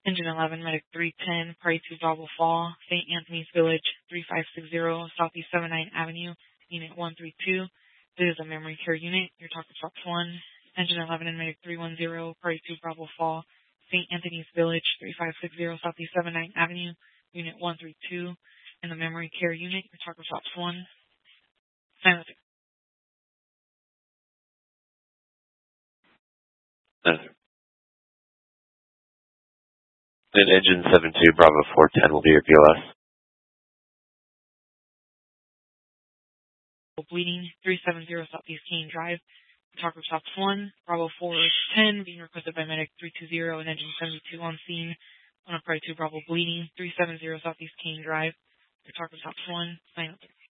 Engine 11, Medic 310, Party 2 Bravo Fall, St. Anthony's Village, 3560, Southeast 79 Avenue, Unit 132. This is a memory care unit. Your talk is Fox 1. Engine 11 and Medic 310, Party 2 Bravo Fall, St. Anthony's Village, 3560, Southeast 79 Avenue, Unit 132. In the memory care unit, your talk is Fox 1. Silence. Then engine 72 Bravo 410 will be your PLS. Bleeding 370 Southeast Keene Drive. Talk of Shops 1. Bravo 410 being requested by Medic 320 and engine 72 on scene. On a Party 2 Bravo bleeding 370 Southeast Keene Drive. Your talk of Shops 1. Sign up.